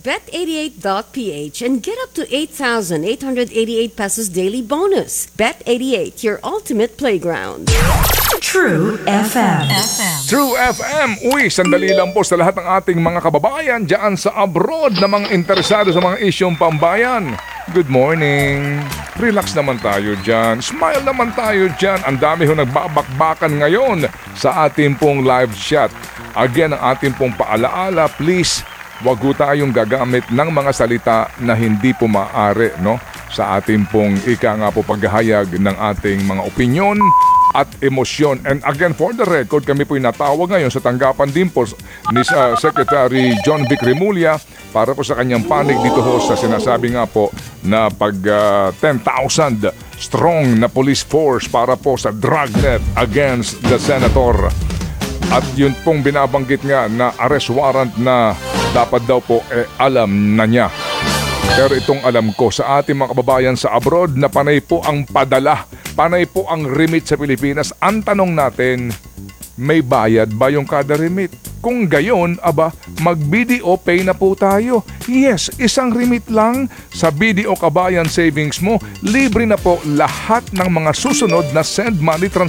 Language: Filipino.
bet88.ph and get up to 8,888 pesos daily bonus. Bet88, your ultimate playground. True FM. True FM. Uy, sandali lang po sa lahat ng ating mga kababayan dyan sa abroad na mga interesado sa mga isyong pambayan. Good morning. Relax naman tayo dyan. Smile naman tayo dyan. Ang dami ho nagbabakbakan ngayon sa ating pong live chat. Again, ang ating pong paalaala, please, wag ho tayong gagamit ng mga salita na hindi po maaari, no? Sa ating pong paghahayag ng ating mga opinyon at emosyon. And again, for the record, kami po'y natawag ngayon sa tanggapan din po ni Secretary John Vic Remulla para po sa kanyang panig dito ho sa sinasabi nga po na 10,000 strong na police force para po sa dragnet against the senator. At yun pong binabanggit nga na arrest warrant na dapat daw po alam na niya. Pero itong alam ko sa ating mga kababayan sa abroad na panay po ang padala, panay po ang remit sa Pilipinas. Ang tanong natin, may bayad ba yung kada remit? Kung gayon, mag-BDO pay na po tayo. Yes, isang remit lang sa BDO Kabayan Savings mo, libre na po lahat ng mga susunod na send money transfer